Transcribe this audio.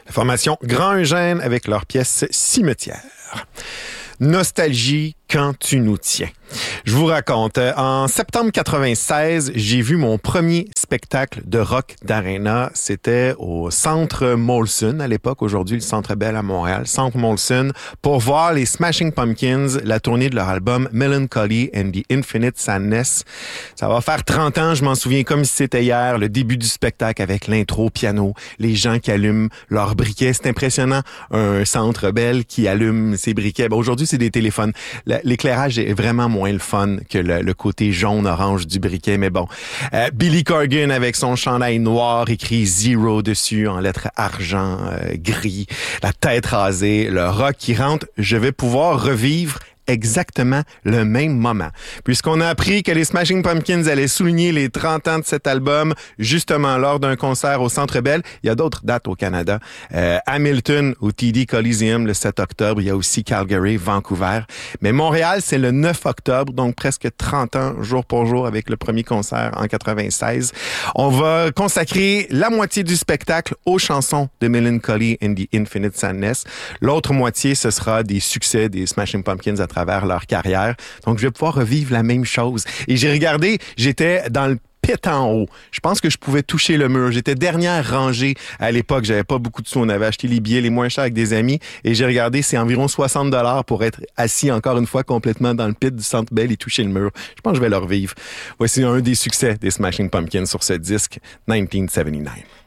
La formation Grand Eugène avec leur pièce Cimetière. Nostalgie quand tu nous tiens. Je vous raconte, en septembre 96, j'ai vu mon premier spectacle de rock d'arena. C'était au Centre Molson à l'époque, aujourd'hui le Centre Bell à Montréal, Centre Molson, pour voir les Smashing Pumpkins, la tournée de leur album Melancholy and the Infinite Sadness. Ça va faire 30 ans, je m'en souviens comme si c'était hier, le début du spectacle avec l'intro au piano, les gens qui allument leurs briquets. C'est impressionnant, un Centre Bell qui allume ses briquets. Bon, aujourd'hui, c'est des téléphones. L'éclairage est vraiment moins le fun que le côté jaune-orange du briquet, mais bon. Billy Corgan avec son chandail noir écrit Zero dessus en lettres argent, gris, la tête rasée, le rock qui rentre. Je vais pouvoir revivre exactement le même moment. Puisqu'on a appris que les Smashing Pumpkins allaient souligner les 30 ans de cet album, justement lors d'un concert au Centre Bell. Il y a d'autres dates au Canada. Hamilton au TD Coliseum le 7 octobre. Il y a aussi Calgary, Vancouver. Mais Montréal, c'est le 9 octobre, donc presque 30 ans jour pour jour avec le premier concert en 96. On va consacrer la moitié du spectacle aux chansons de Melancholy and the Infinite Sadness. L'autre moitié, ce sera des succès des Smashing Pumpkins à travers leur carrière. Donc, je vais pouvoir revivre la même chose. Et j'ai regardé, j'étais dans le pit en haut. Je pense que je pouvais toucher le mur. J'étais dernière rangée à l'époque. J'avais pas beaucoup de sous. On avait acheté les billets les moins chers avec des amis. Et j'ai regardé, c'est environ 60$ pour être assis encore une fois complètement dans le pit du Centre Bell et toucher le mur. Je pense que je vais le revivre. Voici un des succès des Smashing Pumpkins sur ce disque 1979.